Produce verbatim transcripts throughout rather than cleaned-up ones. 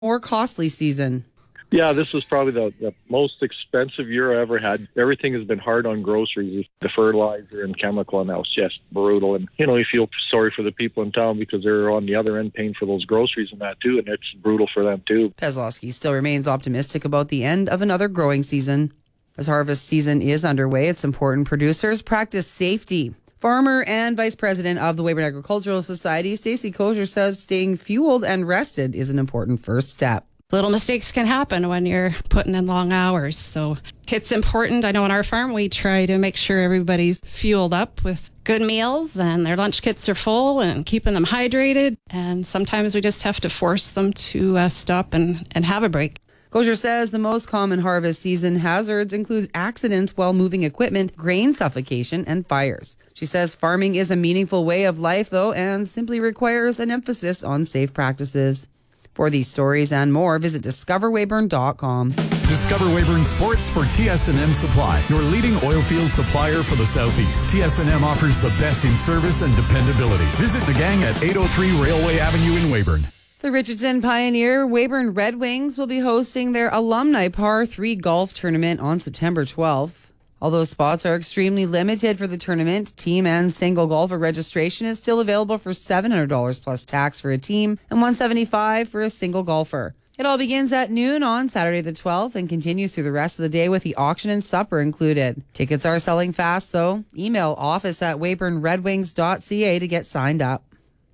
more costly season. Yeah, this was probably the, the most expensive year I ever had. Everything has been hard on groceries. The fertilizer and chemical, and that was just brutal. And, you know, you feel sorry for the people in town because they're on the other end paying for those groceries and that too, and it's brutal for them too. Kozlowski still remains optimistic about the end of another growing season. As harvest season is underway, it's important producers practice safety. Farmer and Vice President of the Weyburn Agricultural Society, Stacey Kosher, says staying fueled and rested is an important first step. Little mistakes can happen when you're putting in long hours. So it's important. I know on our farm, we try to make sure everybody's fueled up with good meals and their lunch kits are full and keeping them hydrated. And sometimes we just have to force them to uh, stop and, and have a break. Kosher says the most common harvest season hazards include accidents while moving equipment, grain suffocation, and fires. She says farming is a meaningful way of life, though, and simply requires an emphasis on safe practices. For these stories and more, visit discover weyburn dot com. Discover Weyburn Sports for T S and M Supply, your leading oil field supplier for the Southeast. T S and M offers the best in service and dependability. Visit the gang at eight oh three Railway Avenue in Weyburn. The Richardson Pioneer Weyburn Red Wings will be hosting their alumni par three golf tournament on September twelfth. Although spots are extremely limited for the tournament, team and single golfer registration is still available for seven hundred dollars plus tax for a team and one hundred seventy-five dollars for a single golfer. It all begins at noon on Saturday the twelfth and continues through the rest of the day with the auction and supper included. Tickets are selling fast, though. Email office at weyburn red wings dot c a to get signed up.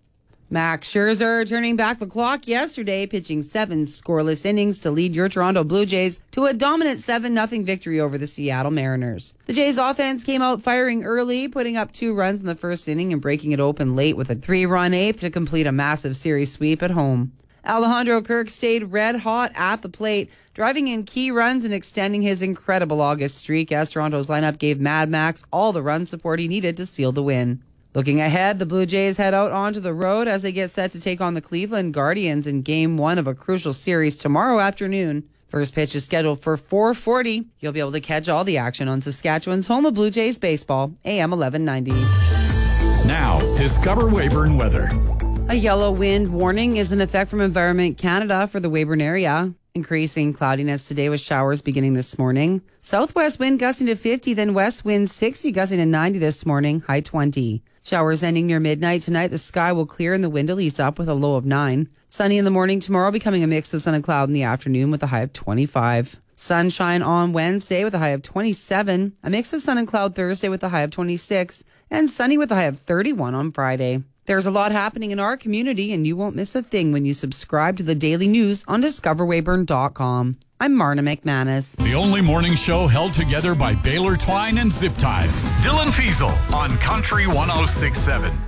Max Scherzer turning back the clock yesterday, pitching seven scoreless innings to lead your Toronto Blue Jays to a dominant seven nothing victory over the Seattle Mariners. The Jays offense came out firing early, putting up two runs in the first inning and breaking it open late with a three-run eighth to complete a massive series sweep at home. Alejandro Kirk stayed red hot at the plate, driving in key runs and extending his incredible August streak as Toronto's lineup gave Mad Max all the run support he needed to seal the win. Looking ahead, the Blue Jays head out onto the road as they get set to take on the Cleveland Guardians in game one of a crucial series tomorrow afternoon. First pitch is scheduled for four forty. You'll be able to catch all the action on Saskatchewan's home of Blue Jays baseball, A M eleven ninety. Now, discover Weyburn weather. A yellow wind warning is in effect from Environment Canada for the Weyburn area. Increasing cloudiness today with showers beginning this morning. Southwest wind gusting to fifty, then west wind sixty, gusting to ninety this morning, high twenty. Showers ending near midnight tonight. The sky will clear and the wind will ease up with a low of nine. Sunny in the morning tomorrow, becoming a mix of sun and cloud in the afternoon with a high of twenty-five. Sunshine on Wednesday with a high of twenty-seven. A mix of sun and cloud Thursday with a high of twenty-six. And sunny with a high of thirty-one on Friday. There's a lot happening in our community, and you won't miss a thing when you subscribe to the daily news on discover weyburn dot com. I'm Marna McManus. The only morning show held together by Baylor Twine and Zip Ties. Dylan Fiesel on Country one oh six point seven.